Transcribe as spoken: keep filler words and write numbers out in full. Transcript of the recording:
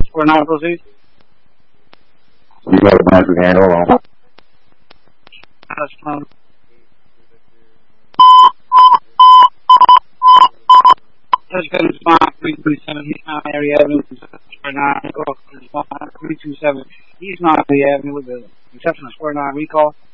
Square nine, proceed. You know the branch we handle on. That's fine. Touch gun response three two seven East Mountain Area Avenue, Square nine, recall response three two seven East Mountain Area Avenue with the exception of Square nine recall.